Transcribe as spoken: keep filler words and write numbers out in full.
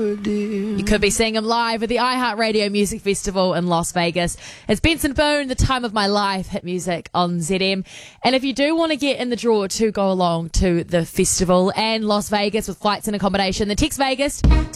You could be seeing him live at the iHeartRadio Music Festival in Las Vegas. It's Benson Boone, The Time of My Life, hit music on Z M. And if you do want to get in the draw to go along to the festival and Las Vegas with flights and accommodation, then text Vegas